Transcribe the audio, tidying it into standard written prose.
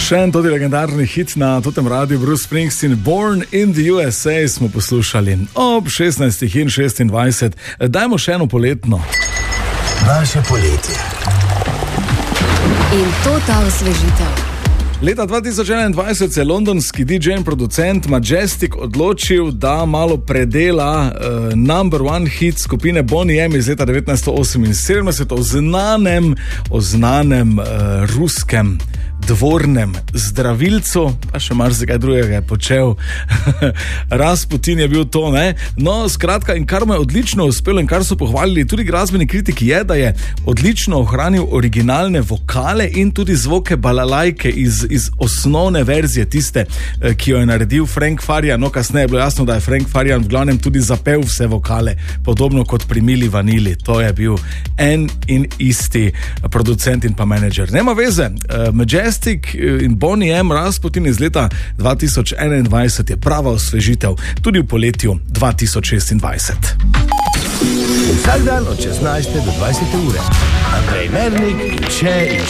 Še en tudi legendarni hit na totem radiju, Bruce Springsteen, Born in the USA smo poslušali ob 16:26. Dajmo še eno poletno. Naše poletje. In to ta osvežitev. Leta 2021 se je londonski DJ in producent Majestic odločil, da malo predela number one hit skupine Boney M iz leta 1978 o znanem ruskem dvornem zdravilcu, pa še marsikaj drugega je počel. Rasputin je bil to, ne? No, skratka, in kar mu je odlično uspelo in kar so pohvalili tudi glasbeni kritiki je, da je odlično ohranil originalne vokale in tudi zvoke balalajke iz osnovne verzije, tiste, ki jo je naredil Frank Farian. No, kasneje je bilo jasno, da je Frank Farian v glavnem tudi zapel vse vokale, podobno kot pri Milli Vanilli. To je bil en in isti producent in pa menedžer. Nema veze, Majestic in Boney M, Rasputin iz leta 2021 je prava osvežitev tudi v poletju 2026. Vsak dan od 16 do 20 ure. Andrej Mernik in še